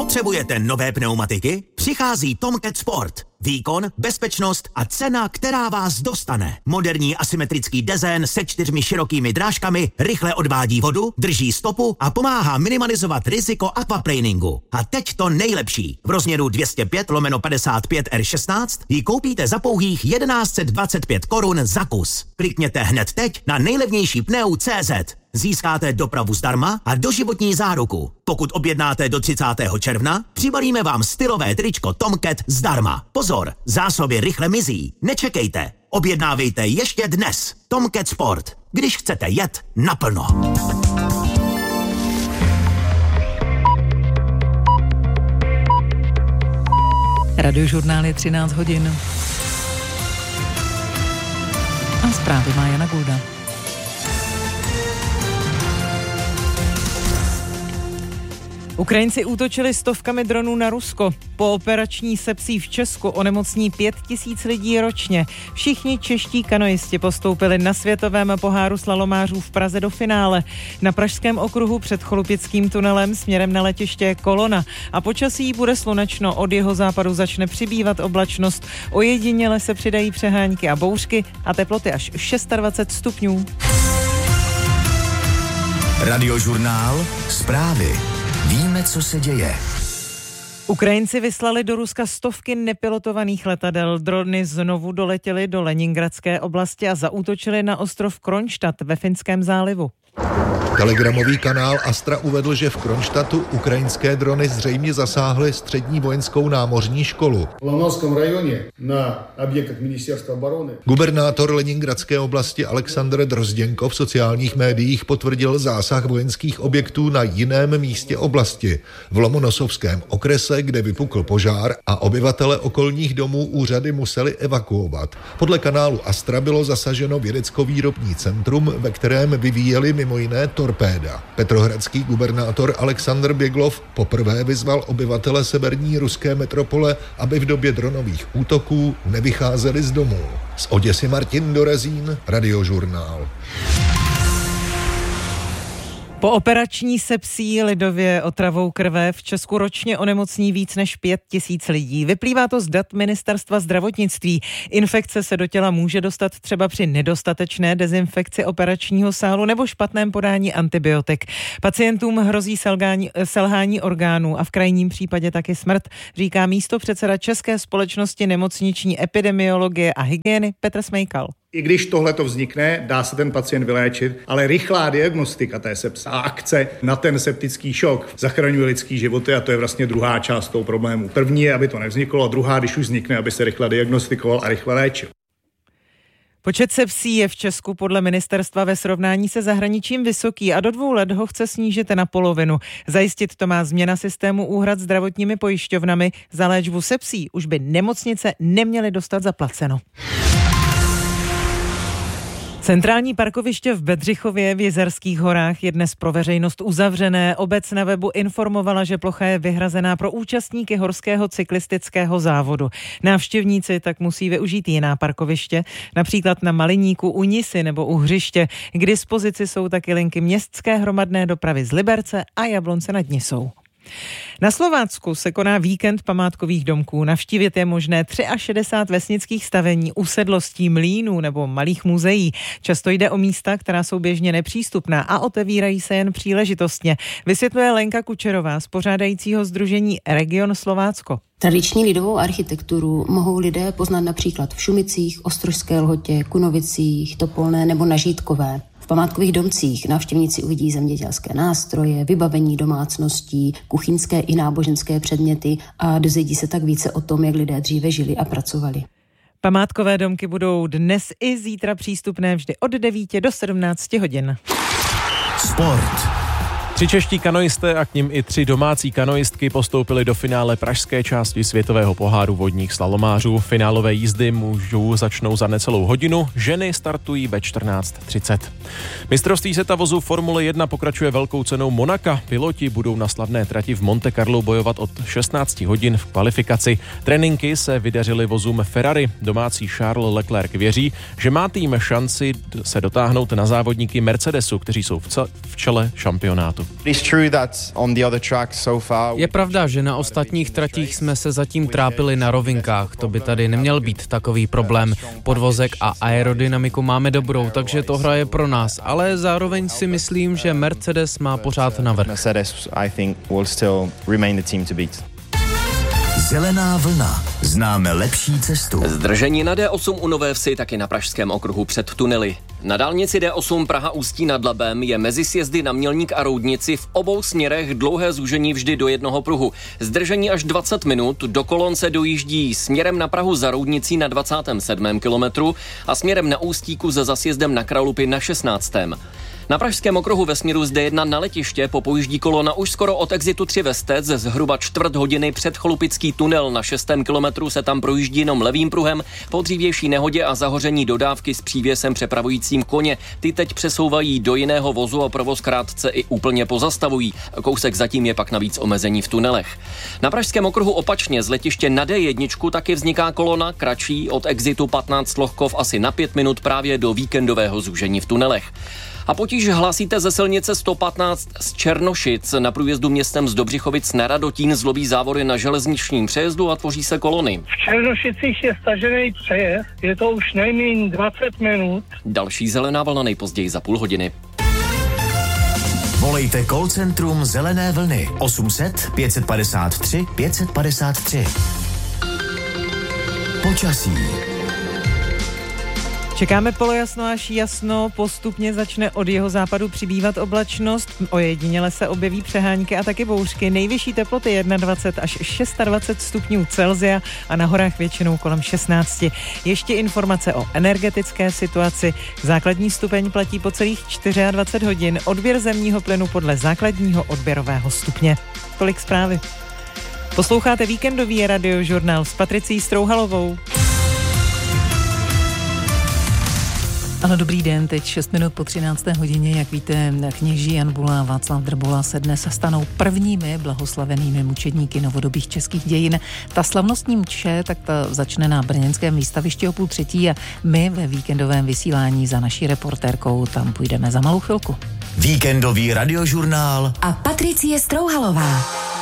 Potřebujete nové pneumatiky? Přichází Tomcat Sport. Výkon, bezpečnost a cena, která vás dostane. Moderní asymetrický dezén se 4 širokými drážkami rychle odvádí vodu, drží stopu a pomáhá minimalizovat riziko aquaplaningu. A teď to nejlepší. V rozměru 205/55 R16 ji koupíte za pouhých 1125 korun za kus. Klikněte hned teď na nejlevnější pneu.cz. Získáte dopravu zdarma a doživotní záruku. Pokud objednáte do 30. června, přibalíme vám stylové tričko Tomcat zdarma. Pozor, zásoby rychle mizí. Nečekejte. Objednávejte ještě dnes. Tomcat Sport. Když chcete jet naplno. Radiožurnál je 13 hodin. A zprávy má Jana Gulda. Ukrajinci útočili stovkami dronů na Rusko. Po operační sepsí v Česku onemocní 5 000 lidí ročně. Všichni čeští kanoisti postoupili na světovém poháru slalomářů v Praze do finále. Na pražském okruhu před Cholupickým tunelem směrem na letiště kolona. A počasí bude slunečno, od jihozápadu začne přibývat oblačnost. Ojediněle se přidají přehánky a bouřky a teploty až 26 stupňů. Radiožurnál, zprávy. Víme, co se děje. Ukrajinci vyslali do Ruska stovky nepilotovaných letadel. Drony znovu doletěly do Leningradské oblasti a zaútočily na ostrov Kronštat ve Finském zálivu. Telegramový kanál Astra uvedl, že v Kronštatu ukrajinské drony zřejmě zasáhly střední vojenskou námořní školu. V Lavnovském rajoně na objektech ministerstva obrany. Gubernátor Leningradské oblasti Alexandr Drozděnko v sociálních médiích potvrdil zásah vojenských objektů na jiném místě oblasti, v Lomonosovském okrese, kde vypukl požár a obyvatele okolních domů úřady museli evakuovat. Podle kanálu Astra bylo zasaženo vědecko-výrobní centrum, ve kterém vyvíjeli mimo jiné torpéda. Petrohradský gubernátor Alexandr Běglov poprvé vyzval obyvatele severní ruské metropole, aby v době dronových útoků nevycházeli z domů. Z Oděsy Martin Dorezín, Radiožurnál. Po operační sepsí, lidově otravou krve, v Česku ročně onemocní víc než 5 000 lidí. Vyplývá to z dat Ministerstva zdravotnictví. Infekce se do těla může dostat třeba při nedostatečné dezinfekci operačního sálu nebo špatném podání antibiotik. Pacientům hrozí selhání orgánů a v krajním případě taky smrt, říká místopředseda České společnosti nemocniční epidemiologie a hygieny Petr Smejkal. I když tohleto vznikne, dá se ten pacient vyléčit, ale rychlá diagnostika té sepse a akce na ten septický šok zachraňuje lidský životy a to je vlastně druhá část toho problému. První je, aby to nevzniklo, a druhá, když už vznikne, aby se rychle diagnostikoval a rychle léčil. Počet sepsí je v Česku podle ministerstva ve srovnání se zahraničím vysoký a do 2 let ho chce snížit na polovinu. Zajistit to má změna systému úhrad zdravotními pojišťovnami. Za léčbu sepsí už by nemocnice neměly dostat zaplaceno. Centrální parkoviště v Bedřichově v Jizerských horách je dnes pro veřejnost uzavřené. Obec na webu informovala, že plocha je vyhrazená pro účastníky horského cyklistického závodu. Návštěvníci tak musí využít jiná parkoviště, například na Maliníku, u Nisy nebo u Hřiště. K dispozici jsou taky linky městské hromadné dopravy z Liberce a Jablonce nad Nisou. Na Slovácku se koná víkend památkových domků. Navštívit je možné 63 vesnických stavení, usedlostí, mlýnů nebo malých muzeí. Často jde o místa, která jsou běžně nepřístupná a otevírají se jen příležitostně. Vysvětluje Lenka Kučerová z pořádajícího sdružení Region Slovácko. Tradiční lidovou architekturu mohou lidé poznat například v Šumicích, Ostrožské Lhotě, Kunovicích, Topolné nebo na Žítkové. V památkových domcích návštěvníci uvidí zemědělské nástroje, vybavení domácností, kuchyňské i náboženské předměty a dozvědí se tak více o tom, jak lidé dříve žili a pracovali. Památkové domky budou dnes i zítra přístupné vždy od 9 do 17 hodin. Sport. 3 čeští kanoisté a k nim i 3 domácí kanoistky postoupili do finále pražské části světového poháru vodních slalomářů. Finálové jízdy mužů začnou za necelou hodinu, ženy startují ve 14:30. Mistrovství světa vozů Formule 1 pokračuje velkou cenou Monaka. Piloti budou na slavné trati v Monte Carlo bojovat od 16 hodin v kvalifikaci. Tréninky se vydařily vozům Ferrari. Domácí Charles Leclerc věří, že má tým šanci se dotáhnout na závodníky Mercedesu, kteří jsou v čele šampionátu. Je pravda, že na ostatních tratích jsme se zatím trápili na rovinkách. To by tady neměl být takový problém. Podvozek a aerodynamiku máme dobrou, takže to hraje pro nás. Ale zároveň si myslím, že Mercedes má pořád navrch. Zelená vlna. Známe lepší cestu. Zdržení na D8 u Nové Vsi, taky na Pražském okruhu před tunely. Na dálnici D8 Praha Ústí nad Labem je mezi sjezdy na Mělník a Roudnici v obou směrech dlouhé zúžení vždy do jednoho pruhu. Zdržení až 20 minut, do kolon se dojíždí směrem na Prahu za Roudnicí na 27. kilometru a směrem na Ústíku za zasjezdem na Kralupy na 16. Na Pražském okruhu ve směru z D1 na letiště popojíždí kolona už skoro od exitu 3 Vestec, ze zhruba čtvrt hodiny před Cholupický tunel na 6. kilometru se tam projíždí jenom levým pruhem po dřívější nehodě a zahoření dodávky s přívěsem přepravujícím koně. Ty teď přesouvají do jiného vozu a provoz krátce i úplně pozastavují. Kousek zatím je pak navíc omezení v tunelech. Na Pražském okruhu opačně z letiště na D1 taky vzniká kolona kratší od exitu 15 Lohkov asi na 5 minut právě do víkendového zúžení v tunelech. A potíž hlásíte ze silnice 115 z Černošic. Na průjezdu městem z Dobřichovic na Radotín zlobí závory na železničním přejezdu a tvoří se kolony. V Černošicích je stažený přejezd, je to už nejméně 20 minut. Další zelená vlna nejpozději za půl hodiny. Volejte call centrum Zelené vlny 800 553 553. Počasí. Čekáme polojasno až jasno, postupně začne od jeho západu přibývat oblačnost, ojediněle se objeví přehánky a taky bouřky, nejvyšší teploty 21 až 26 stupňů Celsia a na horách většinou kolem 16. Ještě informace o energetické situaci. Základní stupeň platí po celých 24 hodin, odběr zemního plynu podle základního odběrového stupně. Tolik zprávy. Posloucháte víkendový radiožurnál s Patricí Strouhalovou. Ano, dobrý den, teď 6 minut po 13. hodině, jak víte, kněží Jan Bula a Václav Drbola se dnes stanou prvními blahoslavenými mučedníky novodobých českých dějin. Ta slavnostní mše, tak ta začne na brněnském výstavišti o 2:30 a my ve víkendovém vysílání za naší reportérkou tam půjdeme za malou chvilku. Víkendový radiožurnál a Patricie Strouhalová.